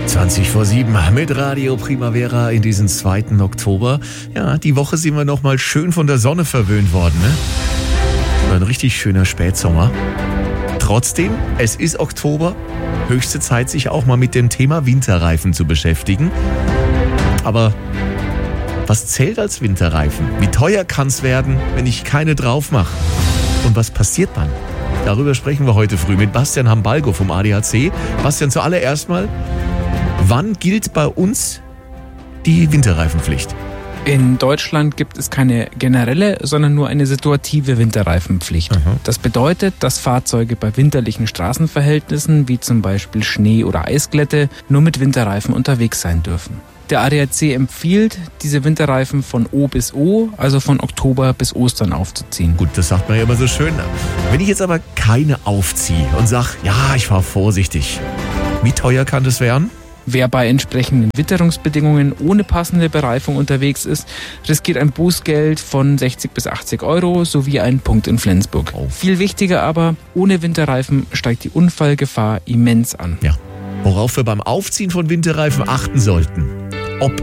20:07 mit Radio Primavera in diesen 2. Oktober. Ja, die Woche sind wir noch mal schön von der Sonne verwöhnt worden, ne? War ein richtig schöner Spätsommer. Trotzdem, es ist Oktober. Höchste Zeit, sich auch mal mit dem Thema Winterreifen zu beschäftigen. Aber was zählt als Winterreifen? Wie teuer kann es werden, wenn ich keine drauf mache? Und was passiert dann? Darüber sprechen wir heute früh mit Bastian Hambalgo vom ADAC. Bastian, zuallererst mal, wann gilt bei uns die Winterreifenpflicht? In Deutschland gibt es keine generelle, sondern nur eine situative Winterreifenpflicht. Aha. Das bedeutet, dass Fahrzeuge bei winterlichen Straßenverhältnissen, wie zum Beispiel Schnee oder Eisglätte, nur mit Winterreifen unterwegs sein dürfen. Der ADAC empfiehlt, diese Winterreifen von O bis O, also von Oktober bis Ostern aufzuziehen. Gut, das sagt man ja immer so schön. Wenn ich jetzt aber keine aufziehe und sage, ja, ich fahre vorsichtig, wie teuer kann das werden? Wer bei entsprechenden Witterungsbedingungen ohne passende Bereifung unterwegs ist, riskiert ein Bußgeld von 60 bis 80 Euro sowie einen Punkt in Flensburg. Oh. Viel wichtiger aber, ohne Winterreifen steigt die Unfallgefahr immens an. Ja. Worauf wir beim Aufziehen von Winterreifen achten sollten. Ob